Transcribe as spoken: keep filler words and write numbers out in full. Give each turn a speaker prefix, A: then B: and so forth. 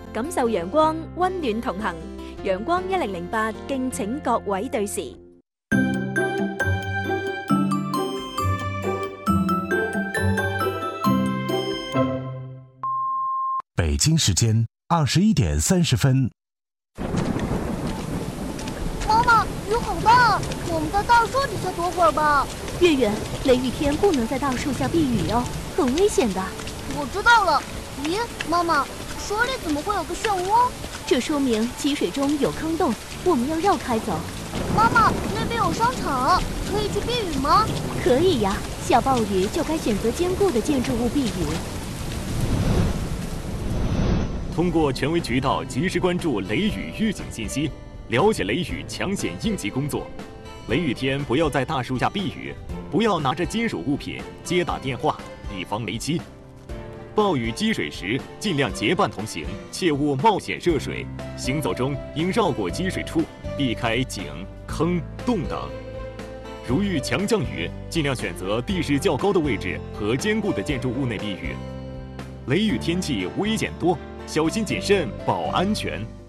A: 感受陽光，溫暖同行。陽光一零零八，敬請各位對時。
B: 北京时间二十一点三十分。
C: 妈妈，雨好大，我们在大树底下躲会儿吧。
D: 月月，雷雨天不能在大树下避雨哦，很危险的。
C: 我知道了。咦，妈妈，水里怎么会有个漩涡？
D: 这说明积水中有坑洞，我们要绕开走。
C: 妈妈，那边有商场，可以去避雨吗？
D: 可以呀，下暴雨就该选择坚固的建筑物避雨。
E: 通过权威渠道及时关注雷雨预警信息，了解雷雨抢险应急工作。雷雨天不要在大树下避雨，不要拿着金属物品接打电话，以防雷击。暴雨积水时，尽量结伴同行，切勿冒险涉水。行走中应绕过积水处，避开井、坑、洞等。如遇强降雨，尽量选择地势较高的位置和坚固的建筑物内避雨。雷雨天气危险多，小心谨慎保安全。